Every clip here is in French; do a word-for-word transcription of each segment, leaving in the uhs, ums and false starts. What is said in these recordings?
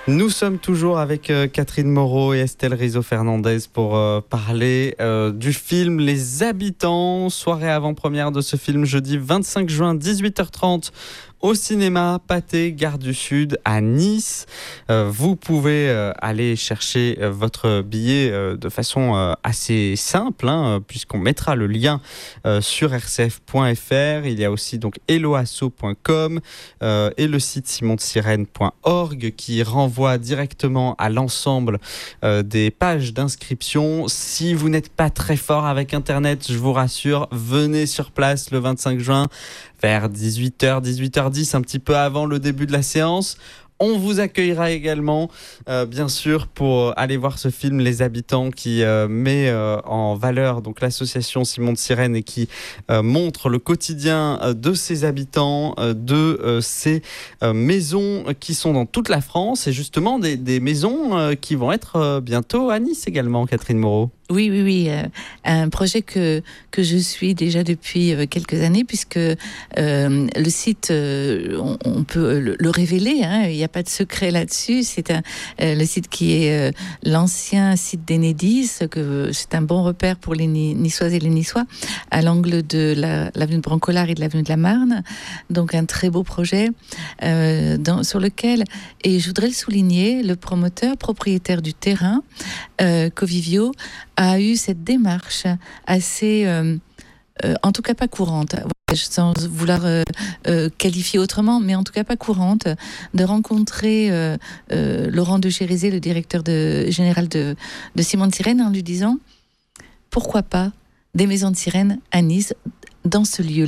Nous sommes toujours avec euh, Catherine Moreau et Estelle Rizzo-Fernandez pour euh, parler euh, du film Les Habitants. Soirée avant-première de ce film jeudi vingt-cinq juin, dix-huit heures trente. Au cinéma Pathé, Gare du Sud, à Nice. Euh, vous pouvez euh, aller chercher euh, votre billet euh, de façon euh, assez simple, hein, puisqu'on mettra le lien euh, sur r c f point f r. Il y a aussi donc helloasso point com euh, et le site simon de sirène point org qui renvoie directement à l'ensemble euh, des pages d'inscription. Si vous n'êtes pas très fort avec Internet, je vous rassure, venez sur place le vingt-cinq juin. Vers dix-huit heures, dix-huit heures dix, un petit peu avant le début de la séance. On vous accueillera également, euh, bien sûr, pour aller voir ce film Les Habitants qui euh, met euh, en valeur donc l'association Simon de Sirène et qui euh, montre le quotidien euh, de ses habitants, euh, de euh, ces euh, maisons qui sont dans toute la France et justement des, des maisons euh, qui vont être euh, bientôt à Nice également, Catherine Moreau. Oui, oui, oui. Euh, un projet que, que je suis déjà depuis euh, quelques années, puisque euh, le site, euh, on, on peut le, le révéler, hein, il n'y a pas de secret là-dessus. C'est un, euh, le site qui est euh, l'ancien site d'Enedis, que c'est un bon repère pour les Niçoises et les Niçois, à l'angle de la, l'avenue de Brancolard et de l'avenue de la Marne. Donc un très beau projet euh, dans, sur lequel, et je voudrais le souligner, le promoteur propriétaire du terrain, euh, Covivio, a eu cette démarche assez, euh, euh, en tout cas pas courante, sans vouloir euh, euh, qualifier autrement, mais en tout cas pas courante, de rencontrer euh, euh, Laurent de Chérizet, le directeur de, général de, de Simon de Sirène, en lui disant « Pourquoi pas des maisons de sirènes à Nice, dans ce lieu-là ?»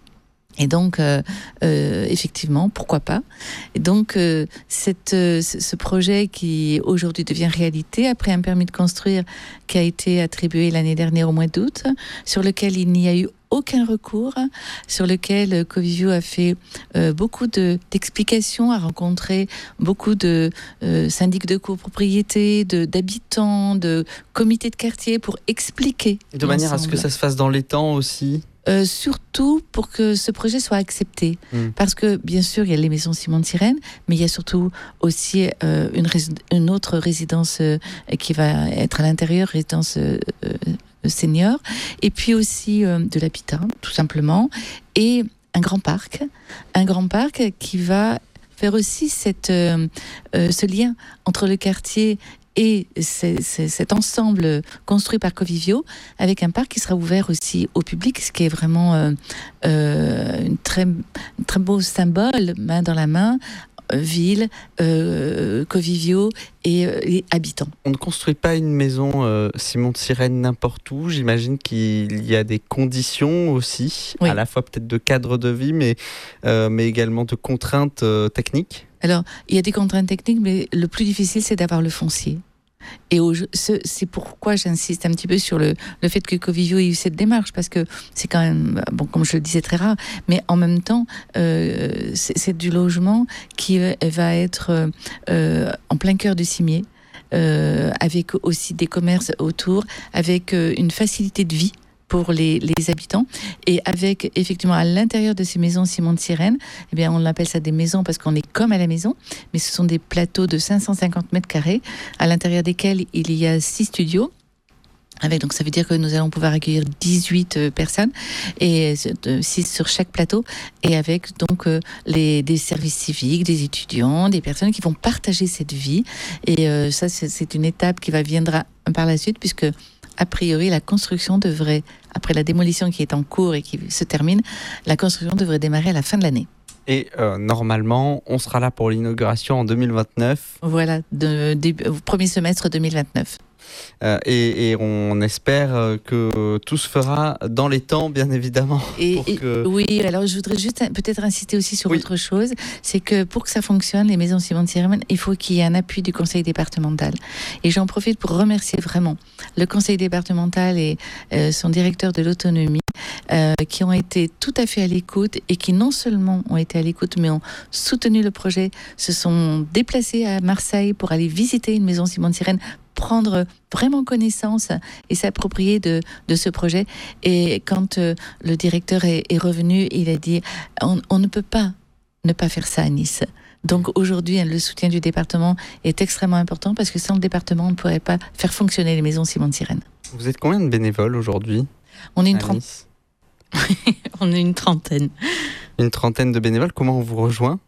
Et donc, euh, euh, effectivement, pourquoi pas. Et donc, euh, cette, euh, ce projet qui aujourd'hui devient réalité, après un permis de construire qui a été attribué l'année dernière au mois d'août, sur lequel il n'y a eu aucun recours, sur lequel Covivio a fait euh, beaucoup de, d'explications, a rencontré beaucoup de euh, syndics de copropriété, de, d'habitants, de comités de quartier pour expliquer. De manière à ce que ça se fasse dans les temps aussi. Euh, surtout pour que ce projet soit accepté. Mmh. Parce que, bien sûr, il y a les maisons Simon de Sirène, mais il y a surtout aussi euh, une, rés- une autre résidence euh, qui va être à l'intérieur, résidence euh, euh, senior, et puis aussi euh, de l'habitat, tout simplement, et un grand parc, un grand parc qui va faire aussi cette, euh, euh, ce lien entre le quartier et c'est, c'est cet ensemble construit par Covivio, avec un parc qui sera ouvert aussi au public, ce qui est vraiment euh, euh, un très, très beau symbole, main dans la main, ville, euh, Covivio et, euh, et habitants. On ne construit pas une maison euh, Simon de Sirène n'importe où. J'imagine qu'il y a des conditions aussi, oui. À la fois peut-être de cadre de vie, mais, euh, mais également de contraintes euh, techniques. Alors, il y a des contraintes techniques, mais le plus difficile, c'est d'avoir le foncier. Et au, ce, c'est pourquoi j'insiste un petit peu sur le, le fait que Covivio ait eu cette démarche, parce que c'est quand même, bon, comme je le disais, très rare, mais en même temps, euh, c'est, c'est du logement qui va être euh, en plein cœur de Cimiez, euh, avec aussi des commerces autour, avec euh, une facilité de vie pour les, les habitants, et avec effectivement à l'intérieur de ces maisons Simon de Sirène, eh bien on appelle ça des maisons parce qu'on est comme à la maison, mais ce sont des plateaux de cinq cent cinquante mètres carrés, à l'intérieur desquels il y a six studios. Avec, donc ça veut dire que nous allons pouvoir accueillir dix-huit euh, personnes, et six sur chaque plateau, et avec donc euh, les, des services civiques, des étudiants, des personnes qui vont partager cette vie, et euh, ça c'est, c'est une étape qui va viendra par la suite, puisque a priori, la construction devrait, après la démolition qui est en cours et qui se termine, la construction devrait démarrer à la fin de l'année. Et euh, normalement, on sera là pour l'inauguration en deux mille vingt-neuf. Voilà, de, de, de, premier semestre deux mille vingt-neuf. Euh, et, et on espère que tout se fera dans les temps, bien évidemment. Et, pour et, que... Oui, alors je voudrais juste peut-être insister aussi sur oui. autre chose, c'est que pour que ça fonctionne, les maisons Simon de Sirène, il faut qu'il y ait un appui du conseil départemental. Et j'en profite pour remercier vraiment le conseil départemental et euh, son directeur de l'autonomie, euh, qui ont été tout à fait à l'écoute, et qui non seulement ont été à l'écoute, mais ont soutenu le projet, se sont déplacés à Marseille pour aller visiter une maison Simon de Sirène, prendre vraiment connaissance et s'approprier de, de ce projet. Et quand euh, le directeur est, est revenu, il a dit on, on ne peut pas ne pas faire ça à Nice. Donc aujourd'hui, le soutien du département est extrêmement important parce que sans le département, on ne pourrait pas faire fonctionner les maisons Simon de Sirène. Vous êtes combien de bénévoles aujourd'hui? On est une trentaine. On est une trentaine. Une trentaine de bénévoles. Comment on vous rejoint?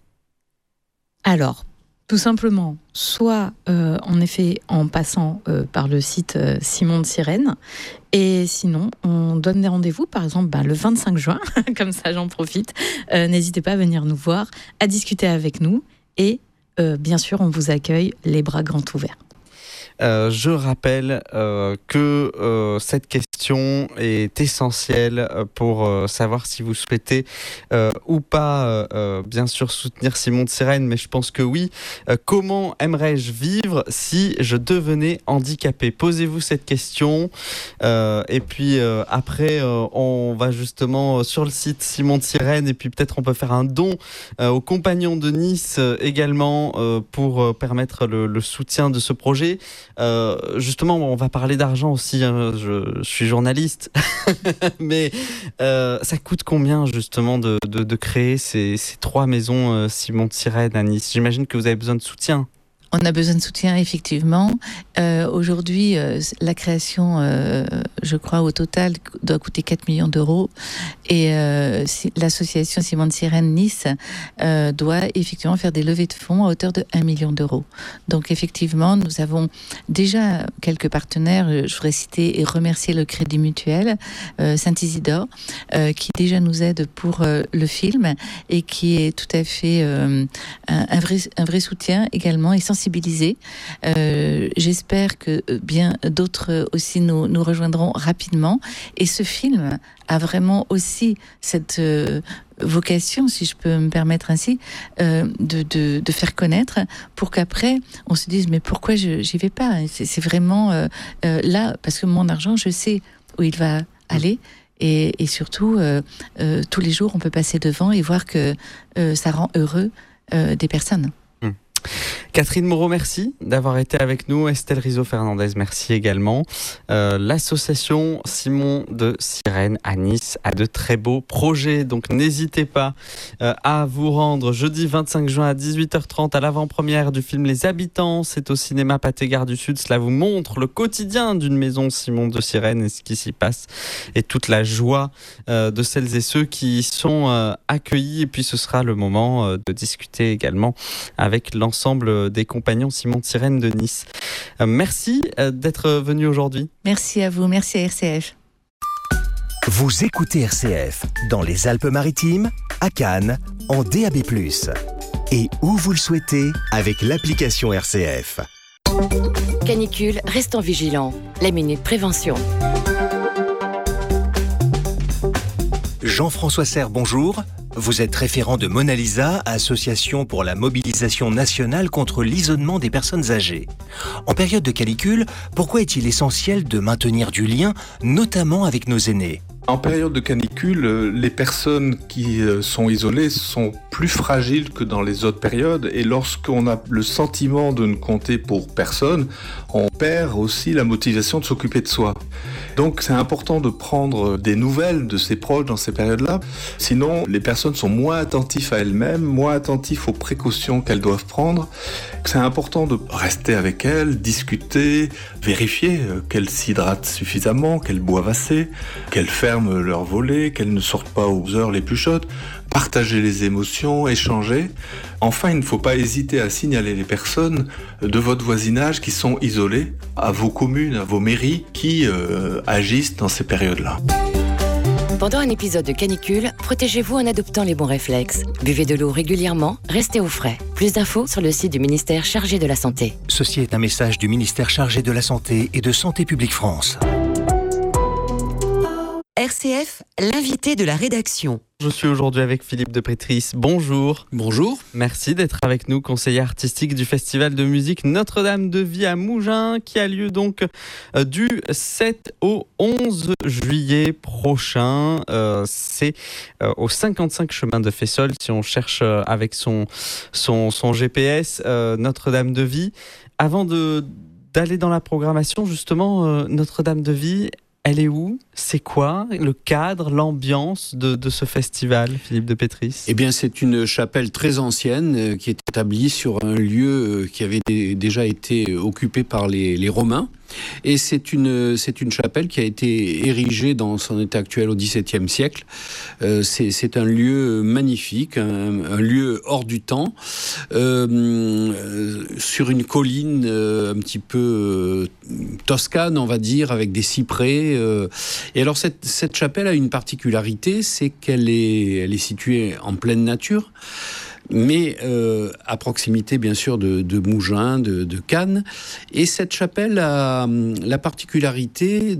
Alors, tout simplement, soit euh, en effet en passant euh, par le site euh, Simon de Sirène, et sinon on donne des rendez-vous, par exemple bah, le vingt-cinq juin, comme ça j'en profite, euh, n'hésitez pas à venir nous voir, à discuter avec nous, et euh, bien sûr on vous accueille les bras grands ouverts. Euh, je rappelle euh, que euh, cette question est essentielle pour euh, savoir si vous souhaitez euh, ou pas, euh, bien sûr, soutenir Simon de Sirène, mais je pense que oui. Euh, comment aimerais-je vivre si je devenais handicapé? Posez-vous cette question. Euh, et puis euh, après, euh, on va justement sur le site Simon de Sirène, et puis peut-être on peut faire un don euh, aux Compagnons de Nice euh, également euh, pour euh, permettre le, le soutien de ce projet. Euh, justement, on va parler d'argent aussi, hein. je, je suis journaliste, mais euh, ça coûte combien justement de, de, de créer ces, ces trois maisons euh, Simon de Sirène à Nice? J'imagine que vous avez besoin de soutien. On a besoin de soutien, effectivement. Euh, aujourd'hui, euh, la création, euh, je crois, au total, doit coûter quatre millions d'euros. Et euh, si, l'association Simon de Sirène Nice euh, doit effectivement faire des levées de fonds à hauteur de un million d'euros. Donc, effectivement, nous avons déjà quelques partenaires. Je voudrais citer et remercier le Crédit Mutuel, euh, Saint-Isidore, euh, qui déjà nous aide pour euh, le film et qui est tout à fait euh, un, un, vrai, un vrai soutien également, et sensibilisé. Euh, j'espère que bien d'autres aussi nous, nous rejoindront rapidement. Et ce film a vraiment aussi cette euh, vocation, si je peux me permettre ainsi, euh, de, de, de faire connaître pour qu'après on se dise mais pourquoi je j'y vais pas? C'est, c'est vraiment euh, euh, là parce que mon argent, je sais où il va aller. Et, et surtout, euh, euh, tous les jours, on peut passer devant et voir que euh, ça rend heureux euh, des personnes. Catherine Moreau, merci d'avoir été avec nous. Estelle Rizzo-Fernandez, merci également. Euh, l'association Simon de Sirène à Nice a de très beaux projets, donc n'hésitez pas euh, à vous rendre jeudi vingt-cinq juin à dix-huit heures trente à l'avant-première du film Les Habitants. C'est au cinéma Pathé-Gare du Sud. Cela vous montre le quotidien d'une maison Simon de Sirène et ce qui s'y passe et toute la joie euh, de celles et ceux qui y sont euh, accueillis. Et puis ce sera le moment euh, de discuter également avec l'ensemble des Compagnons Simon de Sirène de Nice. Euh, merci euh, d'être venu aujourd'hui. Merci à vous, merci à R C F. Vous écoutez R C F dans les Alpes-Maritimes, à Cannes, en D A B plus, et où vous le souhaitez avec l'application R C F. Canicule, restons vigilants. La Minute Prévention. Jean-François Serre, bonjour. Vous êtes référent de Mona Lisa, association pour la mobilisation nationale contre l'isolement des personnes âgées. En période de canicule, pourquoi est-il essentiel de maintenir du lien, notamment avec nos aînés ? En période de canicule, les personnes qui sont isolées sont plus fragiles que dans les autres périodes, et lorsqu'on a le sentiment de ne compter pour personne, on perd aussi la motivation de s'occuper de soi. Donc c'est important de prendre des nouvelles de ses proches dans ces périodes-là, sinon les personnes sont moins attentives à elles-mêmes, moins attentives aux précautions qu'elles doivent prendre. C'est important de rester avec elles, discuter, vérifier qu'elles s'hydratent suffisamment, qu'elles boivent assez, qu'elles ferment leurs volets, qu'elles ne sortent pas aux heures les plus chaudes, partager les émotions, échanger. Enfin, il ne faut pas hésiter à signaler les personnes de votre voisinage qui sont isolées à vos communes, à vos mairies qui euh, agissent dans ces périodes-là. Pendant un épisode de canicule, protégez-vous en adoptant les bons réflexes. Buvez de l'eau régulièrement, restez au frais. Plus d'infos sur le site du ministère chargé de la Santé. Ceci est un message du ministère chargé de la Santé et de Santé publique France. R C F, l'invité de la rédaction. Je suis aujourd'hui avec Philippe de Prétris. Bonjour. Bonjour. Merci d'être avec nous, conseiller artistique du Festival de musique Notre-Dame de Vie à Mougins, qui a lieu donc euh, du sept au onze juillet prochain. Euh, c'est euh, au cinquante-cinq chemin de Fessol, si on cherche euh, avec son, son, son G P S, euh, Notre-Dame de Vie. Avant de, d'aller dans la programmation, justement, euh, Notre-Dame de Vie, Elle est où? C'est quoi le cadre, l'ambiance de, de ce festival, Philippe de Petris? Eh bien, c'est une chapelle très ancienne euh, qui est établie sur un lieu euh, qui avait d- déjà été occupé par les, les Romains. Et c'est une, c'est une chapelle qui a été érigée dans son état actuel au dix-septième siècle. Euh, c'est, c'est un lieu magnifique, un, un lieu hors du temps, euh, euh, sur une colline euh, un petit peu euh, toscane, on va dire, avec des cyprès. Euh. Et alors, cette, cette chapelle a une particularité, c'est qu'elle est, elle est située en pleine nature, mais euh, à proximité bien sûr de, de Mougins, de, de Cannes. Et cette chapelle a hum, la particularité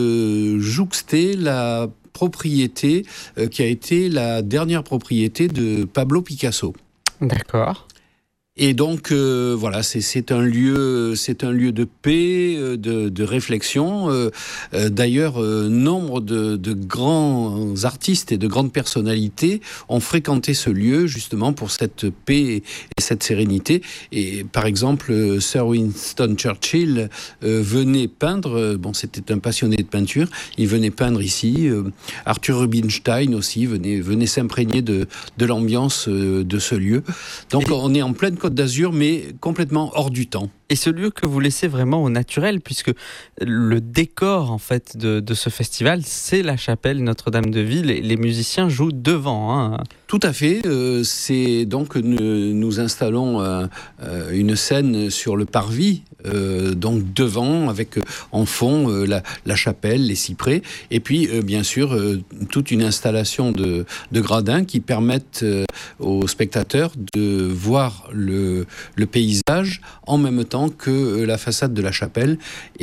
de jouxter la propriété euh, qui a été la dernière propriété de Pablo Picasso. D'accord. Et donc euh, voilà, c'est, c'est un lieu, c'est un lieu de paix, de, de réflexion. Euh, euh, d'ailleurs, euh, nombre de, de grands artistes et de grandes personnalités ont fréquenté ce lieu justement pour cette paix et cette sérénité. Et par exemple, euh, Sir Winston Churchill euh, venait peindre. Bon, c'était un passionné de peinture. Il venait peindre ici. Euh, Arthur Rubinstein aussi venait venait s'imprégner de de l'ambiance euh, de ce lieu. Donc et on est en pleine Côte d'Azur, mais complètement hors du temps. Et ce lieu que vous laissez vraiment au naturel, puisque le décor en fait de, de ce festival, c'est la chapelle Notre-Dame-de-Ville, et les musiciens jouent devant. Hein. Tout à fait. Euh, c'est donc nous, nous installons euh, euh, une scène sur le parvis, euh, donc devant, avec euh, en fond euh, la, la chapelle, les cyprès, et puis euh, bien sûr euh, toute une installation de, de gradins qui permettent euh, aux spectateurs de voir le, le paysage en même temps que la façade de la chapelle.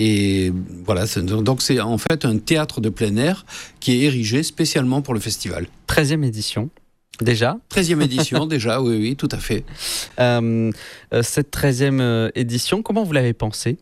Et voilà, c'est, donc c'est en fait un théâtre de plein air qui est érigé spécialement pour le festival. treizième édition. Déjà treizième édition, déjà, oui, oui, tout à fait. Euh, cette treizième édition, comment vous l'avez pensée?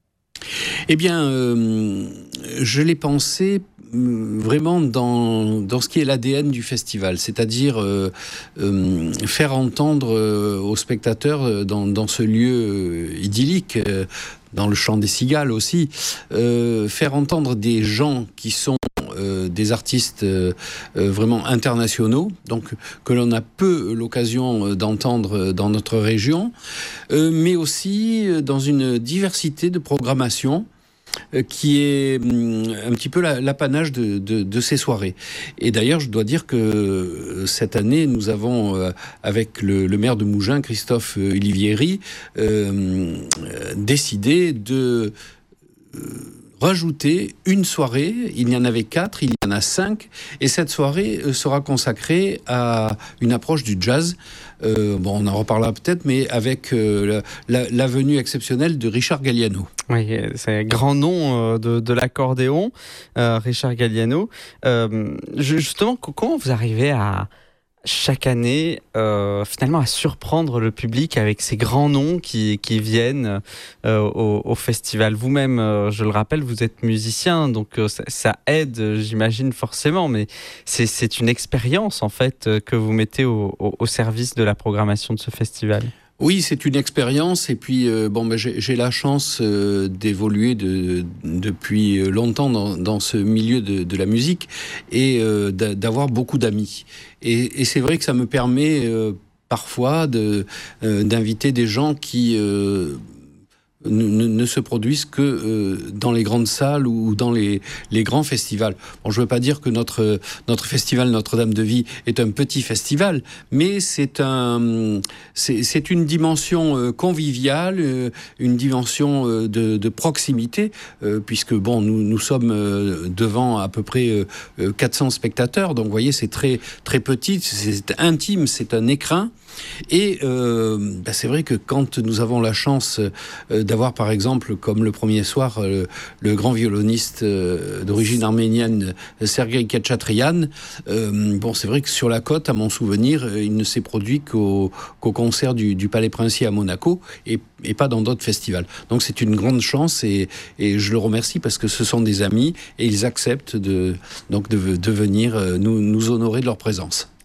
Eh bien, euh, je l'ai pensée vraiment dans, dans ce qui est l'A D N du festival, c'est-à-dire euh, euh, faire entendre euh, aux spectateurs euh, dans, dans ce lieu euh, idyllique, euh, dans le chant des cigales aussi, euh, faire entendre des gens qui sont euh, des artistes euh, vraiment internationaux, donc que l'on a peu l'occasion d'entendre dans notre région, euh, mais aussi dans une diversité de programmation qui est un petit peu l'apanage de, de, de ces soirées. Et d'ailleurs, je dois dire que cette année, nous avons, avec le, le maire de Mougins, Christophe Olivieri, euh, décidé de euh, rajouter une soirée. Il y en avait quatre, il y en a cinq, et cette soirée sera consacrée à une approche du jazz. Euh, bon, on en reparlera peut-être, mais avec euh, la, la venue exceptionnelle de Richard Galliano. Oui, c'est un grand nom de, de l'accordéon, euh, Richard Galliano. Euh, justement, comment vous arrivez à, chaque année, euh, finalement, à surprendre le public avec ces grands noms qui, qui viennent euh, au, au festival? Vous-même, euh, je le rappelle, vous êtes musicien, donc euh, ça, ça aide, j'imagine, forcément, mais c'est, c'est une expérience, en fait, que vous mettez au, au, au service de la programmation de ce festival. Oui, c'est une expérience, et puis euh, bon, ben, j'ai, j'ai la chance euh, d'évoluer de, depuis longtemps dans, dans ce milieu de, de la musique et euh, d'avoir beaucoup d'amis. Et, et c'est vrai que ça me permet euh, parfois de, euh, d'inviter des gens qui euh, ne, ne, ne se produisent que euh, dans les grandes salles ou dans les, les grands festivals. Bon, je ne veux pas dire que notre, notre festival Notre-Dame-de-Vie est un petit festival, mais c'est, un, c'est, c'est une dimension euh, conviviale, euh, une dimension euh, de, de proximité, euh, puisque bon, nous, nous sommes euh, devant à peu près euh, quatre cents spectateurs, donc vous voyez, c'est très, très petit, c'est intime, c'est un écrin. Et euh, bah c'est vrai que quand nous avons la chance euh, d'avoir par exemple comme le premier soir euh, le grand violoniste euh, d'origine arménienne Sergueï Khatchatrian, euh, bon c'est vrai que sur la côte, à mon souvenir, il ne s'est produit qu'au, qu'au concert du, du Palais Princier à Monaco et, et pas dans d'autres festivals. Donc c'est une grande chance et, et je le remercie parce que ce sont des amis et ils acceptent de, donc de, de venir nous, nous honorer de leur présence.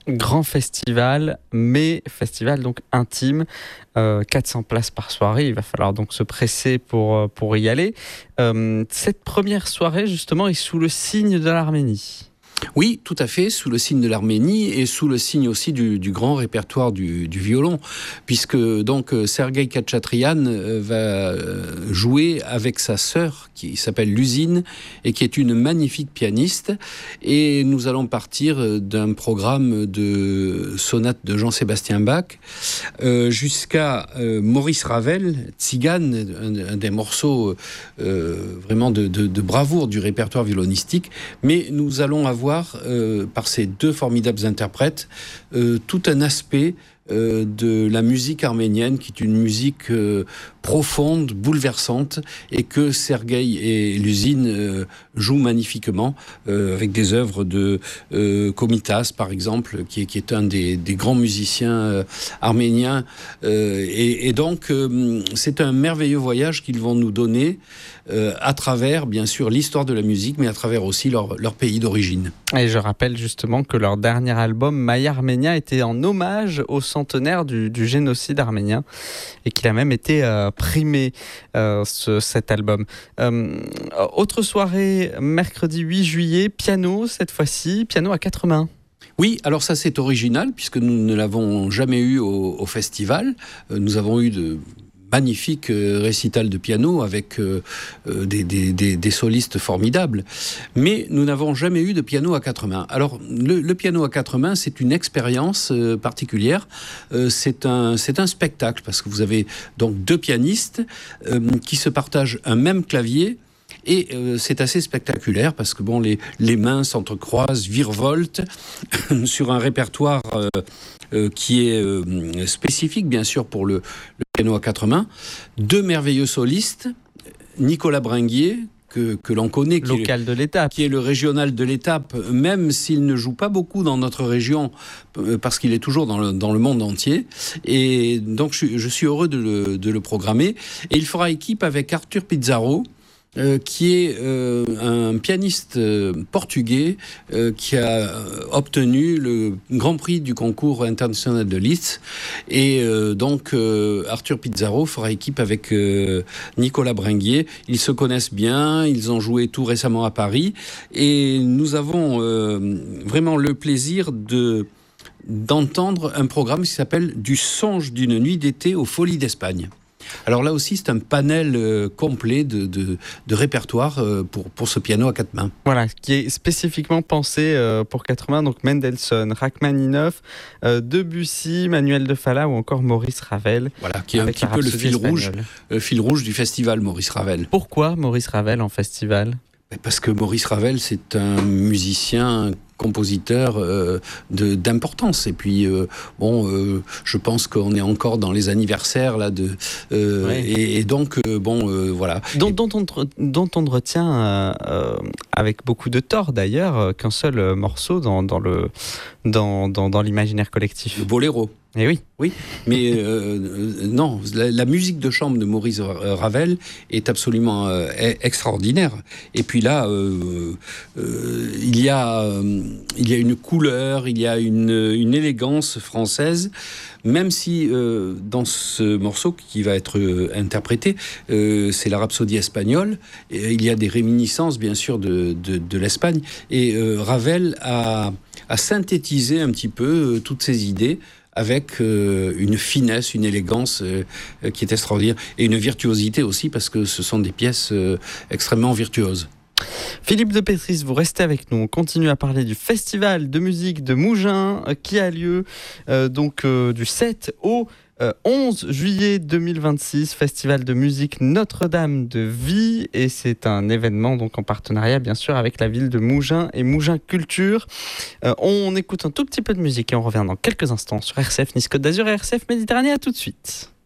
Grand festival, mais festival donc intime, euh, quatre cents places par soirée, il va falloir donc se presser pour, pour y aller. Euh, cette première soirée justement est sous le signe de l'Arménie. Oui, tout à fait, sous le signe de l'Arménie et sous le signe aussi du, du grand répertoire du, du violon, puisque donc Sergueï Khatchatrian va jouer avec sa sœur qui s'appelle Lusine et qui est une magnifique pianiste, et nous allons partir d'un programme de sonates de Jean-Sébastien Bach euh, jusqu'à euh, Maurice Ravel, Tzigane, un, un des morceaux euh, vraiment de, de, de bravoure du répertoire violonistique, mais nous allons avoir Euh, par ces deux formidables interprètes, euh, tout un aspect euh, de la musique arménienne, qui est une musique euh, profonde, bouleversante, et que Sergueï et Lusine euh, jouent magnifiquement, euh, avec des œuvres de euh, Komitas, par exemple, qui est, qui est un des, des grands musiciens euh, arméniens. Euh, et, et donc, euh, c'est un merveilleux voyage qu'ils vont nous donner euh, à travers, bien sûr, l'histoire de la musique, mais à travers aussi leur, leur pays d'origine. Et je rappelle justement que leur dernier album, Maya Armenia, était en hommage au centenaire du, du génocide arménien, et qu'il a même été euh, primé, euh, ce, cet album. Euh, autre soirée, mercredi huit juillet, piano cette fois-ci, piano à quatre mains. Oui, alors ça c'est original, puisque nous ne l'avons jamais eu au, au festival. Euh, nous avons eu de magnifique euh, récital de piano avec euh, euh, des, des, des, des solistes formidables. Mais nous n'avons jamais eu de piano à quatre mains. Alors, le, le piano à quatre mains, c'est une expérience euh, particulière. Euh, c'est un, c'est un spectacle, parce que vous avez donc deux pianistes euh, qui se partagent un même clavier. Et euh, c'est assez spectaculaire, parce que bon, les, les mains s'entrecroisent, virevoltent sur un répertoire euh, euh, qui est euh, spécifique, bien sûr, pour le, le piano à quatre mains. Deux merveilleux solistes, Nicolas Bringuier, que, que l'on connaît, qui local est, de l'étape, qui est le régional de l'étape, même s'il ne joue pas beaucoup dans notre région, euh, parce qu'il est toujours dans le, dans le monde entier. Et donc, je, je suis heureux de le, de le programmer. Et il fera équipe avec Arthur Pizarro, Euh, qui est euh, un pianiste euh, portugais euh, qui a obtenu le Grand Prix du concours international de Liszt. Et euh, donc euh, Arthur Pizarro fera équipe avec euh, Nicolas Bringuier. Ils se connaissent bien, ils ont joué tout récemment à Paris, et nous avons euh, vraiment le plaisir de d'entendre un programme qui s'appelle Du songe d'une nuit d'été aux Folies d'Espagne. Alors là aussi, c'est un panel euh, complet de, de, de répertoire euh, pour, pour ce piano à quatre mains. Voilà, qui est spécifiquement pensé euh, pour quatre mains, donc Mendelssohn, Rachmaninoff, euh, Debussy, Manuel de Falla ou encore Maurice Ravel. Voilà, qui est un petit peu le fil rouge, le fil rouge du festival Maurice Ravel. Pourquoi Maurice Ravel en festival ? Parce que Maurice Ravel, c'est un musicien, compositeur euh, de, d'importance. Et puis, euh, bon, euh, je pense qu'on est encore dans les anniversaires, là, de, euh, ouais. et, et donc, euh, bon, euh, voilà. Dont, et... dont, on, dont on ne retient, euh, euh, avec beaucoup de tort d'ailleurs, qu'un seul morceau dans, dans, le, dans, dans, dans l'imaginaire collectif. Le boléro. Eh oui. Oui, mais euh, euh, non, la, la musique de chambre de Maurice Ravel est absolument euh, extraordinaire. Et puis là, euh, euh, il y a, euh, il y a une couleur, il y a une, une élégance française, même si euh, dans ce morceau qui va être euh, interprété, euh, c'est la Rhapsodie espagnole, et il y a des réminiscences, bien sûr, de, de, de l'Espagne. Et euh, Ravel a, a synthétisé un petit peu euh, toutes ces idées, avec euh, une finesse, une élégance euh, qui est extraordinaire, et une virtuosité aussi, parce que ce sont des pièces euh, extrêmement virtuoses. Philippe de Petris, vous restez avec nous. On continue à parler du festival de musique de Mougins euh, qui a lieu euh, donc euh, du sept au Euh, onze juillet deux mille vingt-six, festival de musique Notre-Dame de Vie, et c'est un événement donc en partenariat bien sûr avec la ville de Mougins et Mougins Culture. Euh, on écoute un tout petit peu de musique et on revient dans quelques instants sur R C F Nice Côte d'Azur et R C F Méditerranée. À tout de suite.